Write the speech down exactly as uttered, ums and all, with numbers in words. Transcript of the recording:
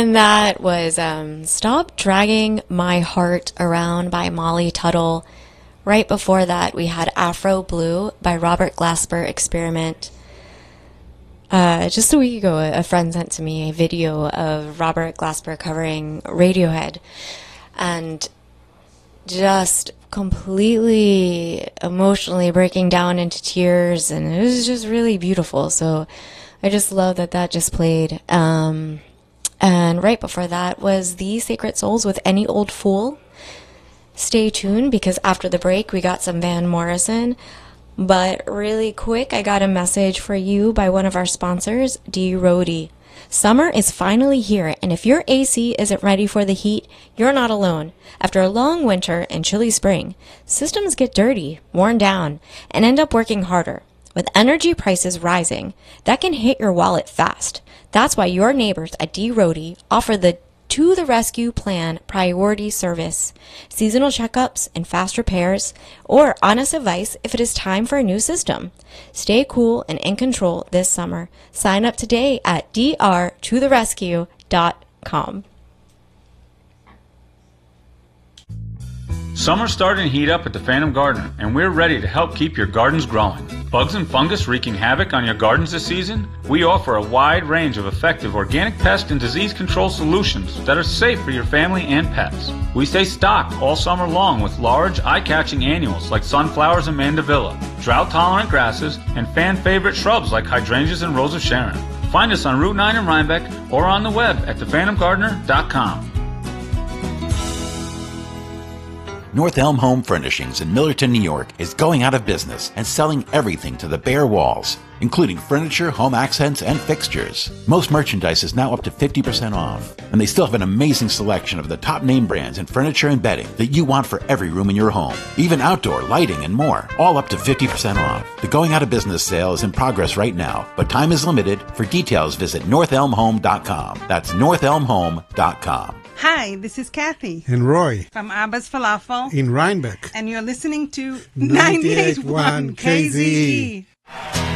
And that was um, Stop Dragging My Heart Around by Molly Tuttle. Right before that, we had Afro Blue by Robert Glasper Experiment. Uh, just a week ago, a friend sent to me a video of Robert Glasper covering Radiohead. And just completely emotionally breaking down into tears, and it was just really beautiful. So I just love that that just played. Um, and right before that was The Sacred Souls with Any Old Fool. Stay tuned, because after the break we got some Van Morrison. But really quick, I got a message for you by one of our sponsors, D. Rody. Summer is finally here, and if your A C isn't ready for the heat, you're not alone. After a long winter and chilly spring, systems get dirty, worn down, and end up working harder. With energy prices rising, that can hit your wallet fast. That's why your neighbors at D. Rody offer the To the Rescue Plan Priority Service, seasonal checkups and fast repairs, or honest advice if it is time for a new system. Stay cool and in control this summer. Sign up today at d r to the rescue dot com. Summer's starting to heat up at the Phantom Gardener, and we're ready to help keep your gardens growing. Bugs and fungus wreaking havoc on your gardens this season? We offer a wide range of effective organic pest and disease control solutions that are safe for your family and pets. We stay stocked all summer long with large, eye-catching annuals like sunflowers and mandevilla, drought-tolerant grasses, and fan-favorite shrubs like hydrangeas and rose of Sharon. Find us on Route nine in Rhinebeck or on the web at the phantom gardener dot com. North Elm Home Furnishings in Millerton, New York is going out of business and selling everything to the bare walls, including furniture, home accents, and fixtures. Most merchandise is now up to fifty percent off, and they still have an amazing selection of the top name brands in furniture and bedding that you want for every room in your home, even outdoor lighting and more, all up to fifty percent off. The going out of business sale is in progress right now, but time is limited. For details, visit north elm home dot com. That's north elm home dot com. Hi, this is Kathy. And Roy. From Abba's Falafel. In Rhinebeck. And you're listening to ninety-eight ninety-eight point one K Z E. K Z E.